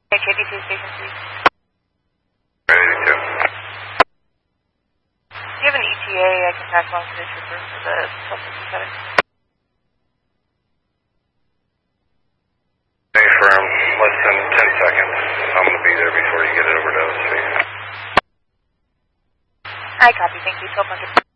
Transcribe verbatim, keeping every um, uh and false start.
K D two station three. Ready to. Do you have an E T A I can pass along to the trooper for the twelve fifty-seven? Stay firm, less than ten seconds. I'm going to be there before you get it over to O C. I copy, thank you, twelve hundred.